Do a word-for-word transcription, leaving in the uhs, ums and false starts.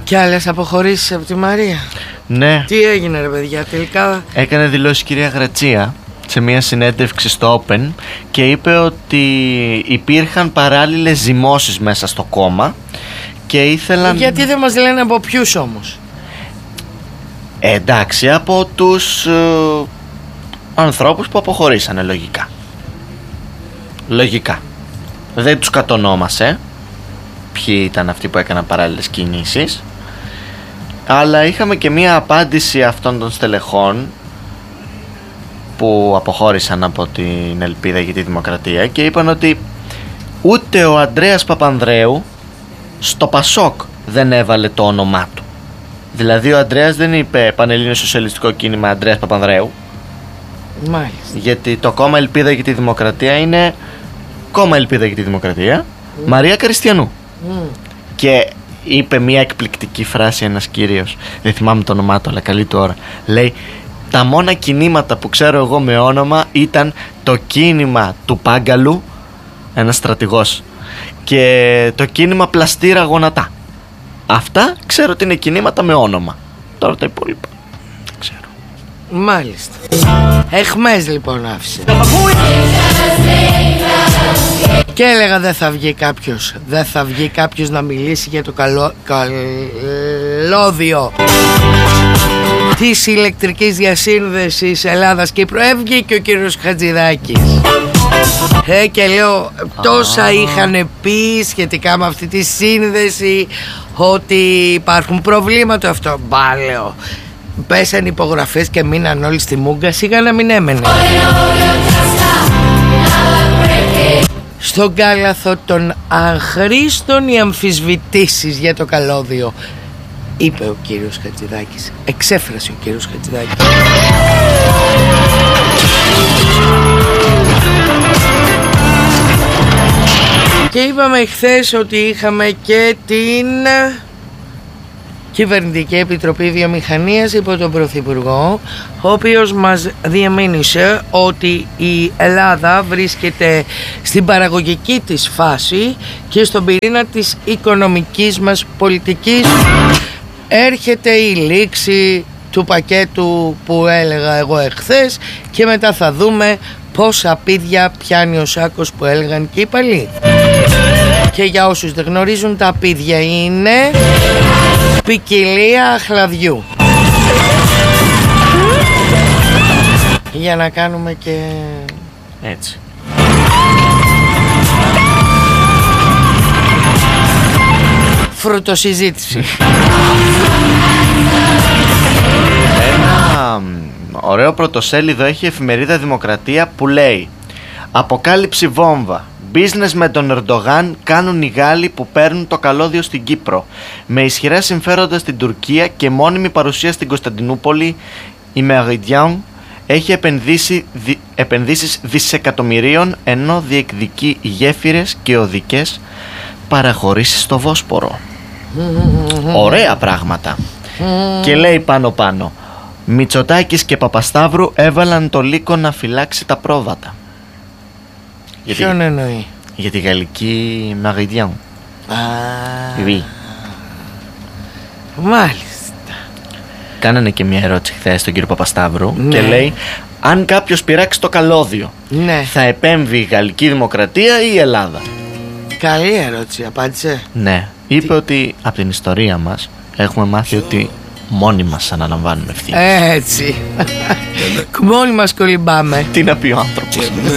Κι άλλες αποχωρήσεις από τη Μαρία? Ναι. Τι έγινε ρε παιδιά τελικά? Έκανε δηλώσει η κυρία Γρατσία σε μια συνέντευξη στο Open και είπε ότι υπήρχαν παράλληλες ζυμώσεις μέσα στο κόμμα και ήθελαν... Γιατί δεν μας λένε από ποιους όμως? Ε, εντάξει, από τους ε, ανθρώπους που αποχωρήσανε, λογικά. Λογικά. Δεν τους κατονόμασε ποιοι ήταν αυτοί που έκαναν παράλληλες κινήσεις, αλλά είχαμε και μία απάντηση αυτών των στελεχών που αποχώρησαν από την Ελπίδα για τη Δημοκρατία και είπαν ότι ούτε ο Ανδρέας Παπανδρέου στο Πασόκ δεν έβαλε το όνομά του. Δηλαδή ο Ανδρέας δεν είπε Πανελλήνιο Σοσιαλιστικό Κίνημα Ανδρέας Παπανδρέου. Μάλιστα. Γιατί το κόμμα Ελπίδα για τη Δημοκρατία είναι κόμμα Ελπίδα για τη Δημοκρατία mm. Μαρία Καριστιανού mm. Και είπε μια εκπληκτική φράση ένας κύριος, δεν θυμάμαι το όνομά του αλλά καλή του ώρα. Λέει, τα μόνα κινήματα που ξέρω εγώ με όνομα ήταν το κίνημα του Πάγκαλου, ένας στρατηγός, και το κίνημα Πλαστήρα Γονατά. Αυτά ξέρω ότι είναι κινήματα με όνομα. Τώρα τα υπόλοιπα δεν ξέρω. Μάλιστα. Εχμές λοιπόν άφησε. Και έλεγα δεν θα βγει κάποιος Δεν θα βγει κάποιος να μιλήσει για το καλό, καλώδιο της ηλεκτρικής διασύνδεσης Ελλάδας-Κύπρου. Έβγε και ο κύριος Χατζηδάκης ε, και λέω τόσα είχαν πει σχετικά με αυτή τη σύνδεση, ότι υπάρχουν προβλήματα. Αυτό μπα λέω, πέσαν υπογραφές και μείναν όλοι στη μούγκα. Σιγά να μην έμενε στον κάλαθο των αχρήστων οι αμφισβητήσεις για το καλώδιο, είπε ο κύριος Χατζηδάκης. Εξέφρασε ο κύριος Χατζηδάκης. Και είπαμε χθες ότι είχαμε και την Κυβερνητική Επιτροπή Βιομηχανίας υπό τον Πρωθυπουργό, ο οποίος μας διαμήνυσε ότι η Ελλάδα βρίσκεται στην παραγωγική της φάση και στον πυρήνα της οικονομικής μας πολιτικής. Έρχεται η λήξη του πακέτου που έλεγα εγώ εχθές και μετά θα δούμε πόσα πίδια πιάνει ο σάκος που έλεγαν και οι παλιοί. Και για όσους δεν γνωρίζουν, τα πίδια είναι ποικιλία αχλαδιού. Για να κάνουμε και έτσι φρουτοσυζήτηση. Ένα ωραίο πρωτοσέλιδο έχει η εφημερίδα Δημοκρατία που λέει: αποκάλυψη βόμβα. Business με τον Ερντογάν κάνουν οι Γάλλοι που παίρνουν το καλώδιο στην Κύπρο. Με ισχυρά συμφέροντα στην Τουρκία και μόνιμη παρουσία στην Κωνσταντινούπολη, η Meridian έχει επενδύσει, δι, επενδύσεις δισεκατομμυρίων, ενώ διεκδικεί γέφυρες και οδικές παραχωρήσεις στο Βόσπορο. Ωραία πράγματα. Και λέει πάνω πάνω: Μητσοτάκης και Παπασταύρου έβαλαν το λύκο να φυλάξει τα πρόβατα. Ποιον εννοεί? Για τη γαλλική Meridian. Α, oui. Μάλιστα. Κάνανε και μια ερώτηση χθες στον κύριο Παπασταύρου, ναι. Και λέει: αν κάποιος πειράξει το καλώδιο, ναι, θα επέμβει η Γαλλική Δημοκρατία ή η Ελλάδα? Καλή ερώτηση, απάντησε. Ναι, είπε Τι... ότι από την ιστορία μας έχουμε μάθει ότι μόνοι μας αναλαμβάνουμε ευθύνες. Έτσι. Μόνοι μας κολυμπάμε. Τι να πει ο άνθρωπος.